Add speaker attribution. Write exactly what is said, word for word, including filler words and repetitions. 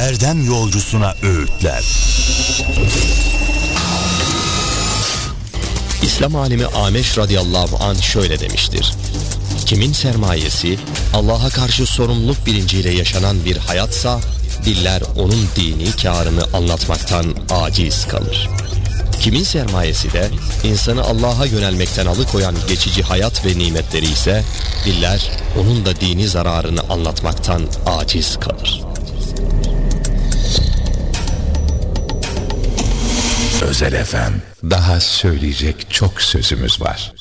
Speaker 1: erdem yolcusuna öğütler.
Speaker 2: İslam alimi Ameş radıyallahu anh şöyle demiştir: kimin sermayesi Allah'a karşı sorumluluk bilinciyle yaşanan bir hayatsa, diller onun dini kârını anlatmaktan aciz kalır. Kimin sermayesi de insanı Allah'a yönelmekten alıkoyan geçici hayat ve nimetleri ise, diller onun da dini zararını anlatmaktan aciz kalır.
Speaker 3: Özel F M. Daha söyleyecek çok sözümüz var.